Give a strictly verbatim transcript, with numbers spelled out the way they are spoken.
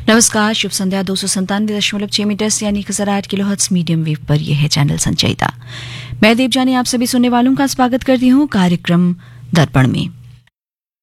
नमस्कार, शुभ संध्या। दो सौ संतानवे दशमलव छह मीटर यानी एक हजार आठ किलो हर्ट्ज मीडियम वेव पर यह है चैनल संचयिता। मैं देवजानी आप सभी सुनने वालों का स्वागत करती हूँ कार्यक्रम दर्पण में।